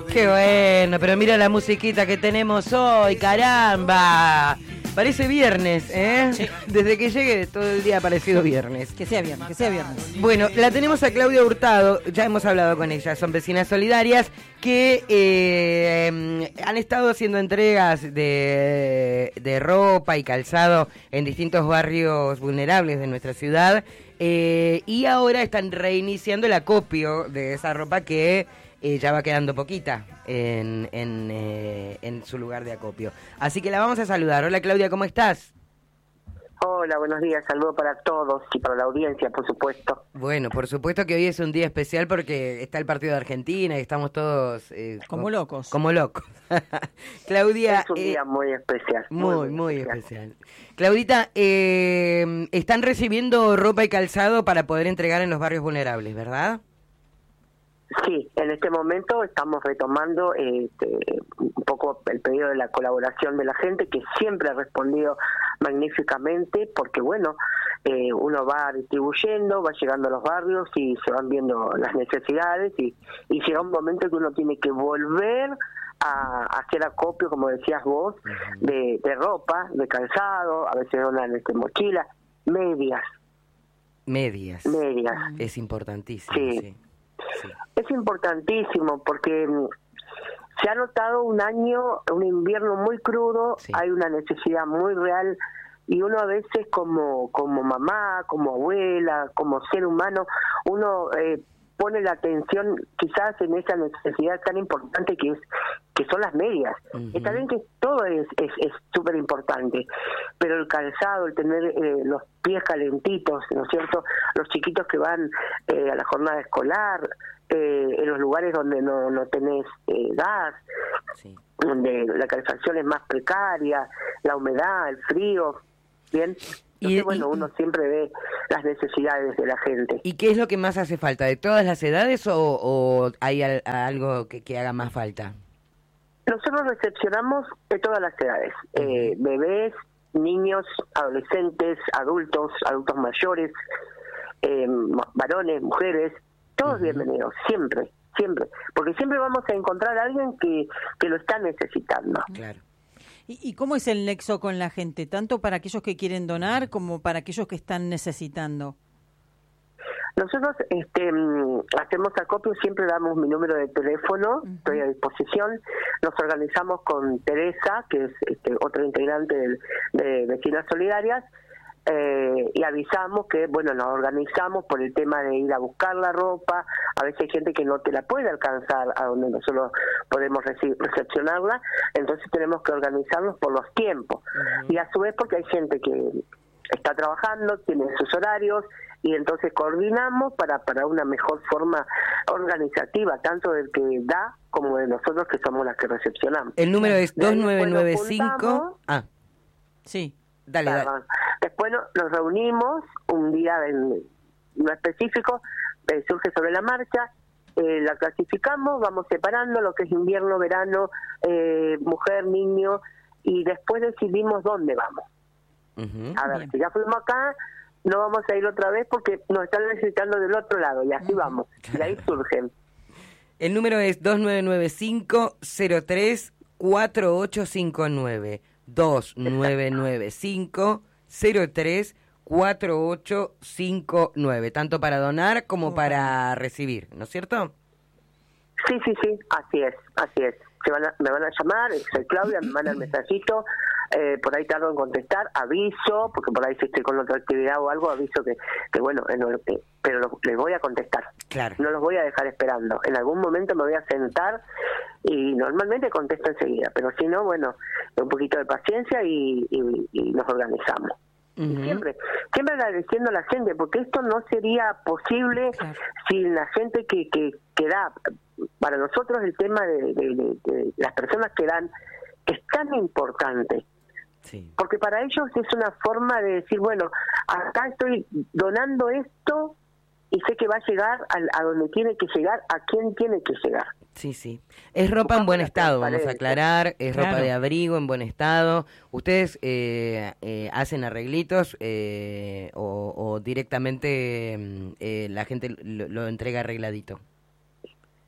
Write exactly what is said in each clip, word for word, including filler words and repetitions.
Qué bueno, pero mira la musiquita que tenemos hoy, caramba. Parece viernes, ¿eh? Sí. Desde que llegue todo el día ha parecido viernes. Que sea viernes, que sea viernes. Bueno, la tenemos a Claudia Hurtado, ya hemos hablado con ella, son vecinas solidarias que eh, han estado haciendo entregas de, de ropa y calzado en distintos barrios vulnerables de nuestra ciudad eh, y ahora están reiniciando el acopio de esa ropa que eh, ya va quedando poquita en, en, eh, en su lugar de acopio. Así que la vamos a saludar. Hola Claudia, ¿cómo estás? Hola, buenos días, saludo para todos y para la audiencia, por supuesto. Bueno, por supuesto que hoy es un día especial porque está el partido de Argentina y estamos todos... Eh, como co locos. Como locos. Claudia... Es un eh, día muy especial. Muy, muy, muy especial. especial. Claudita, eh, están recibiendo ropa y calzado para poder entregar en los barrios vulnerables, ¿verdad? Sí, en este momento estamos retomando este, un poco el pedido de la colaboración de la gente, que siempre ha respondido magníficamente, porque bueno, eh, uno va distribuyendo, va llegando a los barrios y se van viendo las necesidades y, y llega un momento que uno tiene que volver a, a hacer acopio, como decías vos, uh-huh. de, de ropa, de calzado, a veces donan este, mochilas, medias. Medias. Medias. Es importantísimo, sí. sí. Sí. Es importantísimo porque se ha notado un año, un invierno muy crudo, sí. Hay una necesidad muy real y uno a veces como como mamá, como abuela, como ser humano, uno eh, pone la atención quizás en esa necesidad tan importante que es que son las medias. Uh-huh. Está bien que todo es es súper importante, pero el calzado, el tener eh, los pies calentitos, ¿no es cierto? Los chiquitos que van eh, a la jornada escolar, eh, en los lugares donde no, no tenés eh, gas, sí. Donde la calefacción es más precaria, la humedad, el frío, ¿bien? Entonces, y, bueno, y, uno siempre ve las necesidades de la gente. ¿Y qué es lo que más hace falta? ¿De todas las edades o, o hay al, algo que, que haga más falta? Nosotros recepcionamos de todas las edades, eh, bebés, niños, adolescentes, adultos, adultos mayores, eh, varones, mujeres, todos uh-huh. bienvenidos, siempre, siempre, porque siempre vamos a encontrar a alguien que, que lo está necesitando. Claro. ¿Y, ¿Y cómo es el nexo con la gente, tanto para aquellos que quieren donar como para aquellos que están necesitando? Nosotros este, hacemos acopio, siempre damos mi número de teléfono, uh-huh. estoy a disposición. Nos organizamos con Teresa, que es este, otra integrante del, de Vecinas Solidarias, eh, y avisamos que, bueno, nos organizamos por el tema de ir a buscar la ropa. A veces hay gente que no te la puede alcanzar a donde nosotros podemos reci- recepcionarla, entonces tenemos que organizarnos por los tiempos. Uh-huh. Y a su vez porque hay gente que está trabajando, tiene sus horarios, y entonces coordinamos para para una mejor forma organizativa, tanto del que da como de nosotros que somos las que recepcionamos. El número es dos nueve nueve cinco... Ah, sí. Dale, dale. Después no, nos reunimos un día en, no específico, eh, surge sobre la marcha, eh, la clasificamos, vamos separando lo que es invierno, verano, eh, mujer, niño, y después decidimos dónde vamos. Uh-huh. A ver, Bien. Si ya fuimos acá, no vamos a ir otra vez porque nos están necesitando del otro lado, y así uh-huh. vamos, y ahí surgen. El número es dos nueve nueve cinco cero tres cuatro ocho cinco nueve. dos nueve nueve cinco cero tres cuatro ocho cinco nueve, tanto para donar como para recibir, ¿no es cierto? Sí, sí, sí, así es, así es. Se van a, me van a llamar, soy Claudia, me mandan el mensajito, eh, por ahí tardo en contestar, aviso, porque por ahí si estoy con otra actividad o algo, aviso que, que bueno, eh, no, eh, pero lo, les voy a contestar. Claro. No los voy a dejar esperando. En algún momento me voy a sentar y normalmente contesto enseguida, pero si no, bueno, un poquito de paciencia y, y, y nos organizamos. Uh-huh. Siempre, siempre agradeciendo a la gente, porque esto no sería posible claro. sin la gente que, que, que da. Para nosotros el tema de, de, de, de las personas que dan es tan importante, sí. porque para ellos es una forma de decir, bueno, acá estoy donando esto y sé que va a llegar a, a donde tiene que llegar, a quien tiene que llegar. Sí, sí. Es ropa en buen estado, vamos a aclarar, es claro. ropa de abrigo en buen estado. ¿Ustedes eh, eh, hacen arreglitos eh, o, o directamente eh, la gente lo, lo entrega arregladito?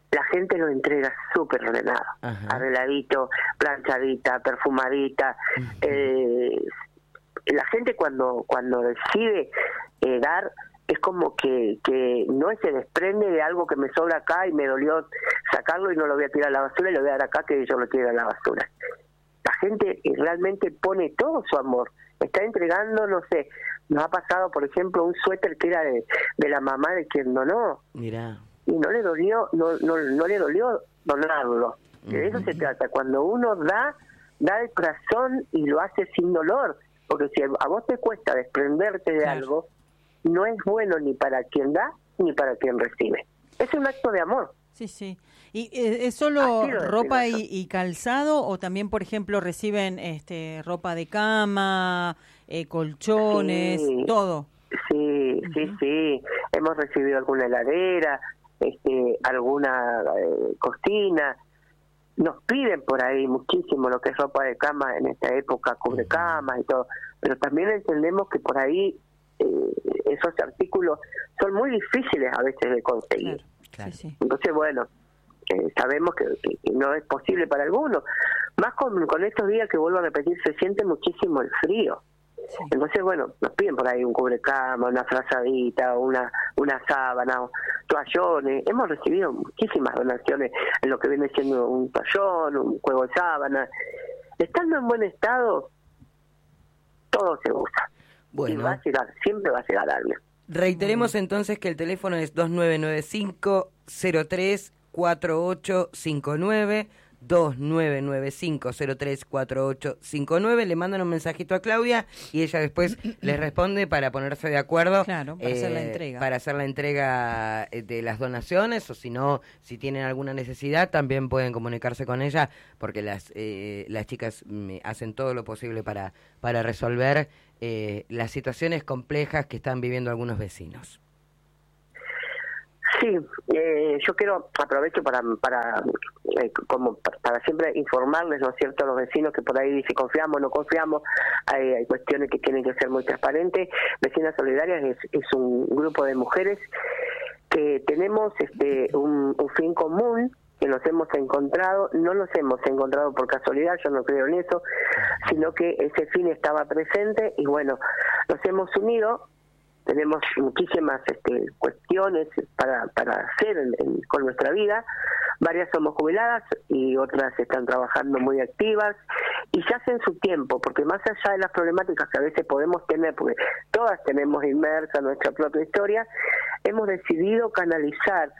la gente lo entrega súper ordenado, Ajá. arregladito, planchadita, perfumadita. Uh-huh. eh, la gente cuando cuando decide eh, dar, es como que, que no se desprende de algo que me sobra acá y me dolió sacarlo y no lo voy a tirar a la basura y lo voy a dar acá que yo lo tiro a la basura. La gente realmente pone todo su amor, está entregando, no sé, nos ha pasado, por ejemplo, un suéter que era de, de la mamá de quien donó. Mirá. Y no le dolió, no, no, no le dolió donarlo. Uh-huh. De eso se trata. Cuando uno da, da el corazón y lo hace sin dolor. Porque si a vos te cuesta desprenderte de claro. algo, no es bueno ni para quien da ni para quien recibe. Es un acto de amor. Sí, sí. ¿Y eh, es solo ropa y, y calzado o también, por ejemplo, reciben este ropa de cama, eh, colchones, sí, todo? Sí, uh-huh. sí, sí. Hemos recibido alguna heladera, este, alguna eh, cocina. Nos piden por ahí muchísimo lo que es ropa de cama en esta época, cubre camas y todo. Pero también entendemos que por ahí eh, esos artículos son muy difíciles a veces de conseguir. Claro, claro. Sí, sí. Entonces, bueno, eh, sabemos que, que, que no es posible para algunos. Más con, con estos días que vuelvo a repetir, se siente muchísimo el frío. Sí. Entonces, bueno, nos piden por ahí un cubrecama, una frazadita, una una sábana, toallones. Hemos recibido muchísimas donaciones en lo que viene siendo un toallón, un juego de sábana. Estando en buen estado, todo se usa. Bueno. Y va a llegar, siempre va a llegar alguien. Reiteremos entonces que el teléfono es dos nueve nueve cinco cero tres cuatro ocho cinco nueve, dos nueve nueve cinco cero tres cuatro ocho cinco nueve. Le mandan un mensajito a Claudia y ella después les responde para ponerse de acuerdo. Claro, para eh, hacer la entrega. Para hacer la entrega de las donaciones, o si no, si tienen alguna necesidad, también pueden comunicarse con ella, porque las eh, las chicas me hacen todo lo posible para, para resolver eh, las situaciones complejas que están viviendo algunos vecinos. Sí, eh, yo quiero, aprovecho para para eh, como para siempre informarles, ¿no es cierto?, a los vecinos que por ahí si confiamos, no confiamos, hay, hay cuestiones que tienen que ser muy transparentes. Vecinas Solidarias es, es un grupo de mujeres que tenemos este un, un fin común, que nos hemos encontrado, no nos hemos encontrado por casualidad, yo no creo en eso, sino que ese fin estaba presente y bueno, nos hemos unido. Tenemos muchísimas este, cuestiones para, para hacer en, en, con nuestra vida. Varias somos jubiladas y otras están trabajando muy activas y ya hacen su tiempo, porque más allá de las problemáticas que a veces podemos tener, porque todas tenemos inmersa nuestra propia historia, hemos decidido canalizar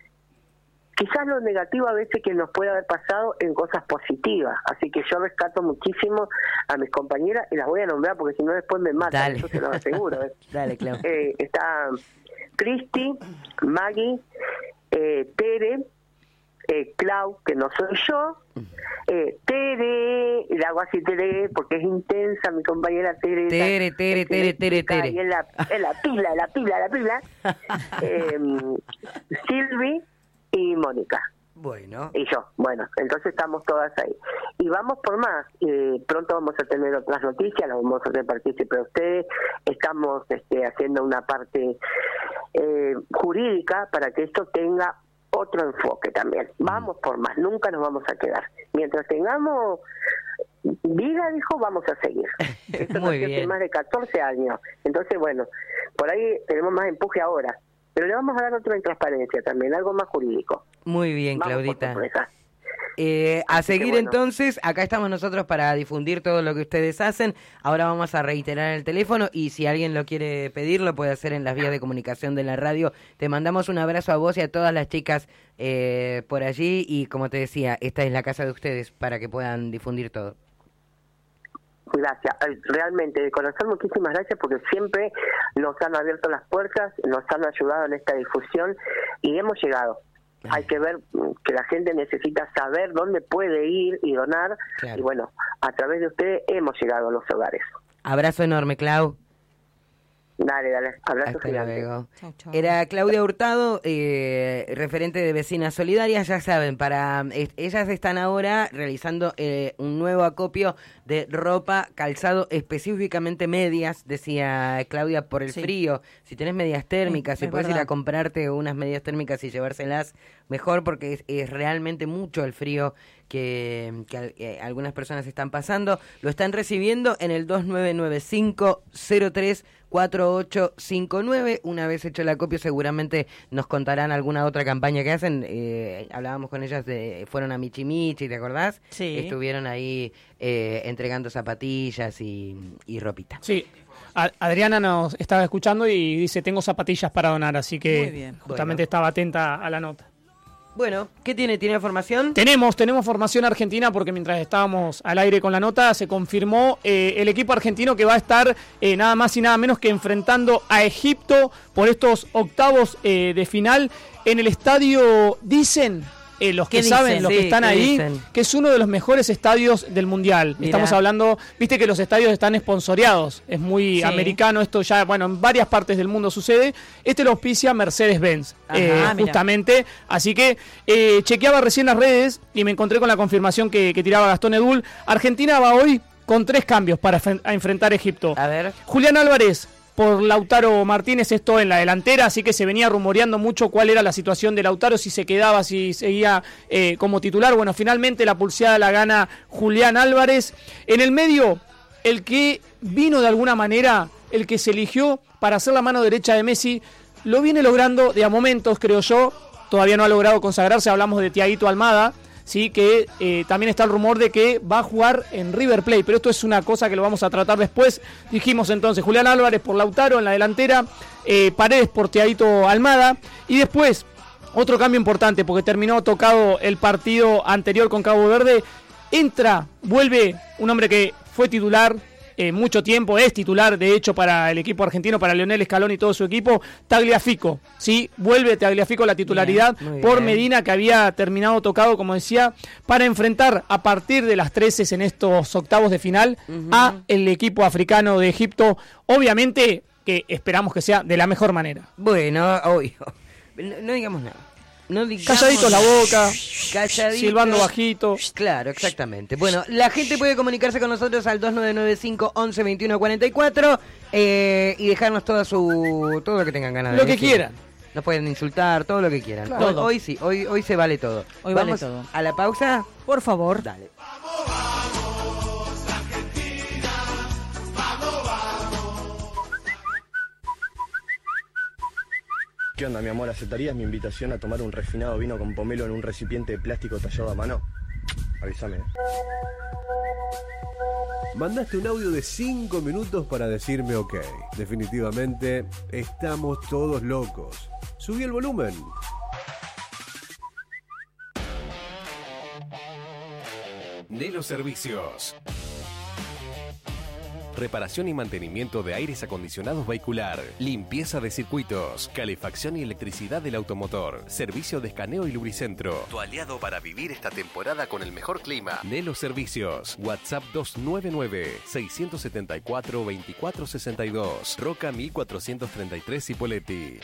quizás lo negativo a veces que nos puede haber pasado en cosas positivas. Así que yo rescato muchísimo a mis compañeras y las voy a nombrar porque si no después me matan. Dale. Eso se lo aseguro. ¿eh? Dale, claro. Eh, está Cristi, Maggie, eh, Tere, eh, Clau, que no soy yo, eh, Tere, le hago así Tere porque es intensa mi compañera Tere. Tere, Tere, Tere, Tere, Tere. Y en la, en la pila, en la pila, en la pila. eh, Silvi y Mónica. Bueno. Y yo. Bueno, entonces estamos todas ahí. Y vamos por más. Eh, pronto vamos a tener otras noticias, las vamos a hacer partícipe de ustedes. Estamos este, haciendo una parte eh, jurídica para que esto tenga otro enfoque también. Vamos por más, nunca nos vamos a quedar. Mientras tengamos vida, dijo, vamos a seguir. Esto Muy bien. Hace más de catorce años. Entonces, bueno, por ahí tenemos más empuje ahora. Pero le vamos a dar otra transparencia también, algo más jurídico. Muy bien, vamos, Claudita. Eh, a seguir bueno. Entonces, acá estamos nosotros para difundir todo lo que ustedes hacen. Ahora vamos a reiterar el teléfono y si alguien lo quiere pedir, lo puede hacer en las vías de comunicación de la radio. Te mandamos un abrazo a vos y a todas las chicas eh, por allí y como te decía, esta es la casa de ustedes para que puedan difundir todo. Gracias, realmente de corazón muchísimas gracias porque siempre nos han abierto las puertas, nos han ayudado en esta difusión y hemos llegado. Hay que ver que la gente necesita saber dónde puede ir y donar. Claro. Y bueno, a través de ustedes hemos llegado a los hogares. Abrazo enorme, Clau. Dale, dale, abrazo Hasta luego. Chau, chau. Era Claudia Hurtado, eh, referente de Vecinas Solidarias. Ya saben, para eh, ellas están ahora realizando eh, un nuevo acopio de ropa, calzado, específicamente medias, decía Claudia, por el sí. frío. Si tenés medias térmicas, sí, si podés ir a comprarte unas medias térmicas y llevárselas mejor porque es, es realmente mucho el frío que, que eh, algunas personas están pasando. Lo están recibiendo en el dos nueve nueve cinco cero tres cuatro ocho cinco nueve. Una vez hecho el acopio seguramente nos contarán alguna otra campaña que hacen. Eh, hablábamos con ellas, de fueron a Michi Michi, ¿te acordás? Sí. Estuvieron ahí eh, entregando zapatillas y, y ropita. Sí. Adriana nos estaba escuchando y dice, tengo zapatillas para donar, así que Muy bien. justamente Bueno. estaba atenta a la nota. Bueno, ¿qué tiene? ¿Tiene formación? Tenemos, tenemos formación argentina porque mientras estábamos al aire con la nota se confirmó eh, el equipo argentino que va a estar eh, nada más y nada menos que enfrentando a Egipto por estos octavos eh, de final en el estadio, dicen... Eh, los que ¿Qué saben, dicen? los Sí, que están ¿qué ahí, dicen? que es uno de los mejores estadios del mundial. Mirá. Estamos hablando, viste que los estadios están esponsoreados, es muy Sí. americano, esto ya, bueno, en varias partes del mundo sucede. Este lo auspicia Mercedes-Benz, Ajá, eh, mira. justamente. Así que eh, chequeaba recién las redes y me encontré con la confirmación que, que tiraba Gastón Edul. Argentina va hoy con tres cambios para fe- a enfrentar a Egipto. A ver. Julián Álvarez por Lautaro Martínez, esto en la delantera, así que se venía rumoreando mucho cuál era la situación de Lautaro, si se quedaba, si seguía eh, como titular. Bueno, finalmente la pulseada la gana Julián Álvarez. En el medio, el que vino de alguna manera, el que se eligió para hacer la mano derecha de Messi, lo viene logrando de a momentos, creo yo. Todavía no ha logrado consagrarse, hablamos de Thiaguito Almada. Sí, que eh, también está el rumor de que va a jugar en River Plate, pero esto es una cosa que lo vamos a tratar después. Dijimos entonces Julián Álvarez por Lautaro en la delantera, eh, Paredes por Thiaguito Almada, y después otro cambio importante porque terminó tocado el partido anterior con Cabo Verde. Entra, vuelve un hombre que fue titular eh, mucho tiempo, es titular de hecho para el equipo argentino, para Lionel Scaloni y todo su equipo, Tagliafico, ¿sí? Vuelve Tagliafico a la titularidad Bien, muy por bien. Medina, que había terminado tocado, como decía, para enfrentar a partir de las trece en estos octavos de final Ujú. a el equipo africano de Egipto, obviamente que esperamos que sea de la mejor manera. Bueno, obvio. No, no digamos nada. No digamos Calladitos la nada. boca, Calladitos. silbando bajito. Claro, exactamente. Bueno, la gente puede comunicarse con nosotros al dos nueve nueve cinco once veintiuno cuarenta y cuatro eh, y dejarnos toda su todo lo que tengan ganas de Lo que decir. quieran. Nos pueden insultar, todo lo que quieran. Claro. Hoy, Todo. hoy sí, hoy, hoy se vale todo. Hoy vale Vamos todo. a la pausa. Por favor. Dale. ¿Qué onda, mi amor? ¿Aceptarías mi invitación a tomar un refinado vino con pomelo en un recipiente de plástico tallado a mano? Avísame. Mandaste un audio de cinco minutos para decirme ok. Definitivamente, estamos todos locos. Subí el volumen. Nelo Servicios. Reparación y mantenimiento de aires acondicionados vehicular, limpieza de circuitos, calefacción y electricidad del automotor, servicio de escaneo y lubricentro. Tu aliado para vivir esta temporada con el mejor clima. Nelo Servicios. WhatsApp dos nueve nueve, seis siete cuatro, dos cuatro seis dos. Roca mil cuatrocientos treinta y tres Cipolletti.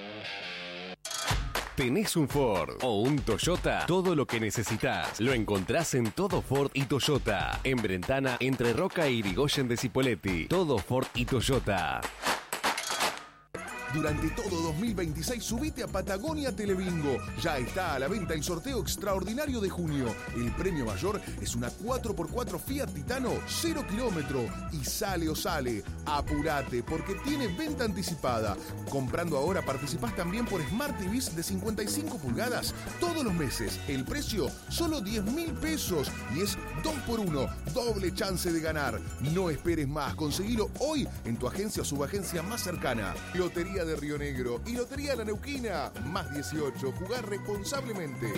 ¿Tenés un Ford o un Toyota? Todo lo que necesitas lo encontrás en Todo Ford y Toyota. En Brentana, entre Roca e Irigoyen de Cipolletti. Todo Ford y Toyota. Durante todo dos mil veintiséis subite a Patagonia Telebingo. Ya está a la venta el sorteo extraordinario de junio. El premio mayor es una cuatro por cuatro Fiat Titano cero kilómetro. Y sale o sale. Apurate porque tiene venta anticipada. Comprando ahora participás también por Smart T Vs de cincuenta y cinco pulgadas todos los meses. El precio solo diez mil pesos y es dos por uno. Doble chance de ganar. No esperes más. Conseguilo hoy en tu agencia o subagencia más cercana. Lotería de Río Negro y Lotería La Neuquina. Más dieciocho. Jugar responsablemente.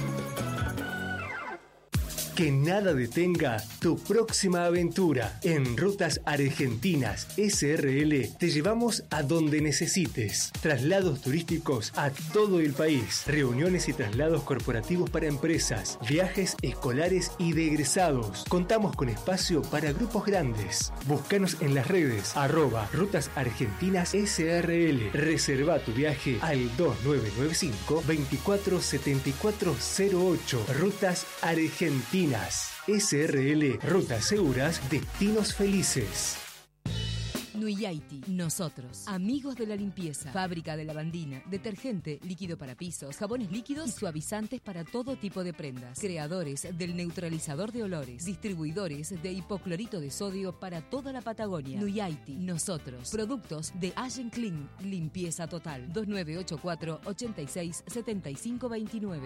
Que nada detenga tu próxima aventura. En Rutas Argentinas S R L te llevamos a donde necesites. Traslados turísticos a todo el país. Reuniones y traslados corporativos para empresas. Viajes escolares y de egresados. Contamos con espacio para grupos grandes. Búscanos en las redes. Arroba Rutas Argentinas S R L. Reserva tu viaje al dos nueve nueve cinco, veinticuatro setenta y cuatro cero ocho. Rutas Argentinas S R L, rutas seguras, destinos felices. Nuyaiti, nosotros, amigos de la limpieza, fábrica de lavandina, detergente, líquido para pisos, jabones líquidos y suavizantes para todo tipo de prendas. Creadores del neutralizador de olores, distribuidores de hipoclorito de sodio para toda la Patagonia. Nuyaiti, nosotros, productos de Allen Clean, limpieza total. dos nueve ocho cuatro, ochenta y seis, setenta y cinco veintinueve.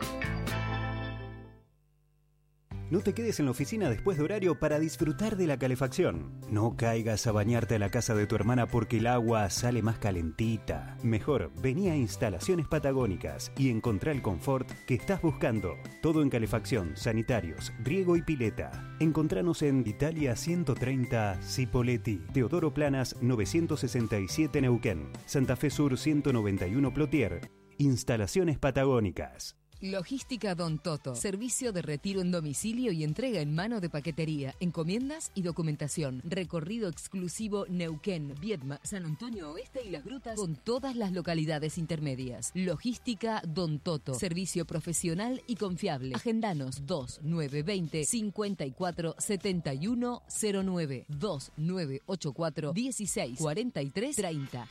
No te quedes en la oficina después de horario para disfrutar de la calefacción. No caigas a bañarte a la casa de tu hermana porque el agua sale más calentita. Mejor, vení a Instalaciones Patagónicas y encontrá el confort que estás buscando. Todo en calefacción, sanitarios, riego y pileta. Encontranos en Italia ciento treinta, Cipolletti, Teodoro Planas novecientos sesenta y siete Neuquén, Santa Fe Sur ciento noventa y uno Plotier. Instalaciones Patagónicas. Logística Don Toto. Servicio de retiro en domicilio y entrega en mano de paquetería, encomiendas y documentación. Recorrido exclusivo Neuquén, Viedma, San Antonio Oeste y Las Grutas con todas las localidades intermedias. Logística Don Toto. Servicio profesional y confiable. Agendanos dos nueve dos cero, cinco cuatro, siete uno cero nueve, dos nueve ocho cuatro, dieciséis, cuarenta y tres, treinta.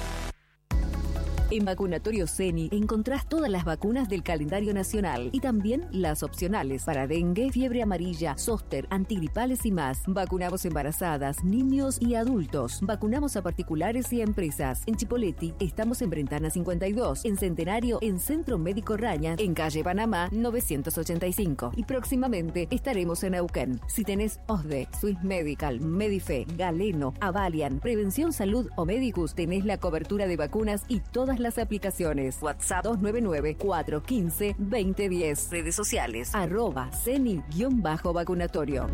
En Vacunatorio Ceni encontrás todas las vacunas del calendario nacional y también las opcionales para dengue, fiebre amarilla, zóster, antigripales y más. Vacunamos embarazadas, niños y adultos. Vacunamos a particulares y a empresas. En Cipolletti estamos en Brentana cincuenta y dos, en Centenario, en Centro Médico Raña, en Calle Panamá novecientos ochenta y cinco. Y próximamente estaremos en Neuquén. Si tenés O S D E, Swiss Medical, Medife, Galeno, Avalian, Prevención Salud o Medicus, tenés la cobertura de vacunas y todas las aplicaciones. WhatsApp dos nueve nueve, cuatro uno cinco, dos cero uno cero. Redes sociales arroba Ceni-vacunatorio.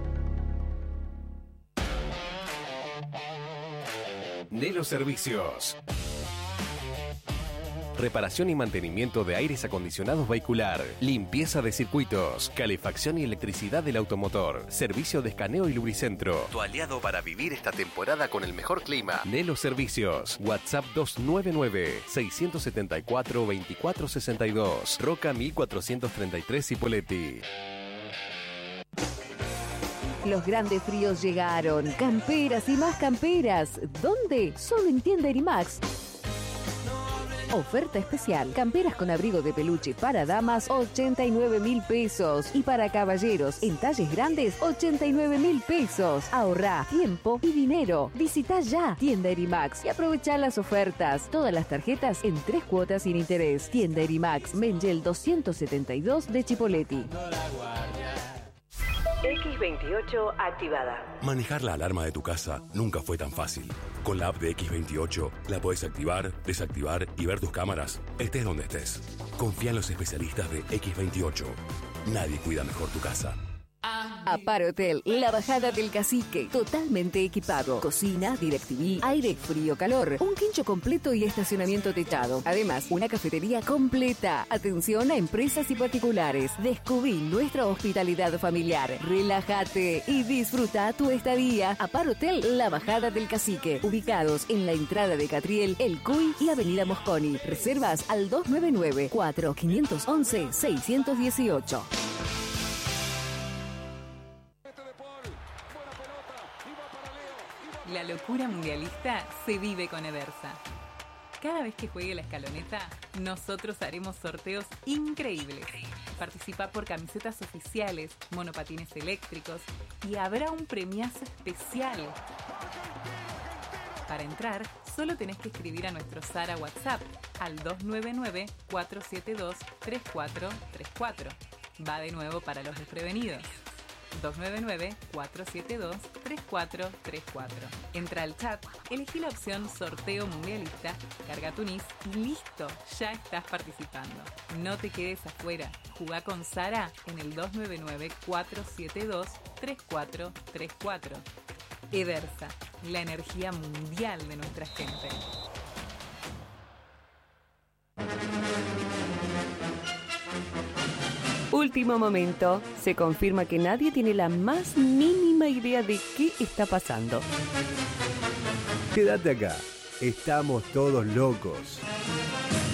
Nelo Servicios. Reparación y mantenimiento de aires acondicionados vehicular, limpieza de circuitos, calefacción y electricidad del automotor, servicio de escaneo y lubricentro. Tu aliado para vivir esta temporada con el mejor clima. Nelo Servicios. WhatsApp dos nueve nueve, seis siete cuatro, dos cuatro seis dos. Roca mil cuatrocientos treinta y tres Cipolletti. Los grandes fríos llegaron. Camperas y más camperas. ¿Dónde? Solo en Tienda Erimax. Oferta especial. Camperas con abrigo de peluche para damas, ochenta y nueve mil pesos. Y para caballeros, en talles grandes, ochenta y nueve mil pesos. Ahorrá tiempo y dinero. Visita ya Tienda Erimax y aprovechá las ofertas. Todas las tarjetas en tres cuotas sin interés. Tienda Erimax, Mengel doscientos setenta y dos de Cipolletti. equis veintiocho activada. Manejar la alarma de tu casa nunca fue tan fácil. Con la app de equis veintiocho la podés activar, desactivar y ver tus cámaras, estés donde estés. Confía en los especialistas de equis veintiocho. Nadie cuida mejor tu casa. Apar Hotel, la bajada del Cacique, totalmente equipado. Cocina, DirecTV, aire, frío, calor, un quincho completo y estacionamiento techado. Además, una cafetería completa. Atención a empresas y particulares. Descubrí nuestra hospitalidad familiar. Relájate y disfruta tu estadía. Apar Hotel, la bajada del Cacique. Ubicados en la entrada de Catriel, El Cuy y Avenida Mosconi. Reservas al dos nueve nueve, cuatro cinco once, seis uno ocho. La locura mundialista se vive con Eversa. Cada vez que juegue la escaloneta, nosotros haremos sorteos increíbles. Participa por camisetas oficiales, monopatines eléctricos y habrá un premiazo especial. Para entrar, solo tenés que escribir a nuestro Sara WhatsApp al dos nueve nueve, cuatro siete dos, tres cuatro tres cuatro. Va de nuevo para los desprevenidos. dos nueve nueve, cuatro siete dos, tres cuatro tres cuatro. Entra al chat, elegí la opción Sorteo Mundialista, carga tu N I S y listo, ya estás participando. No te quedes afuera, jugá con Sara en el dos nueve nueve, cuatro siete dos, tres cuatro tres cuatro. Eversa, la energía mundial de nuestra gente. Último momento. Se confirma que nadie tiene la más mínima idea de qué está pasando. Quédate acá. Estamos todos locos.